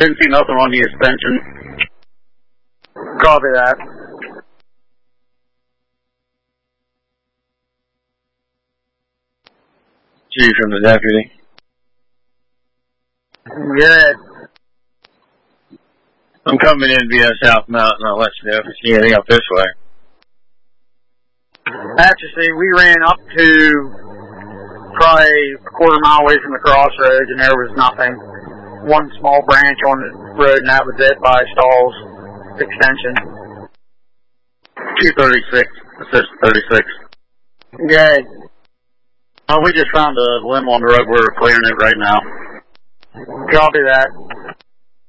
Didn't see nothing on the extension. Copy that. G from the deputy. Good. I'm coming in via South Mountain. I'll let you know if you see anything up this way. Actually, we ran up to probably a quarter mile away from the crossroads, and there was nothing. One small branch on the road, and that was it by Stall's extension. 236, assist 36. Good. We just found a limb on the road. We're clearing it right now. Copy that.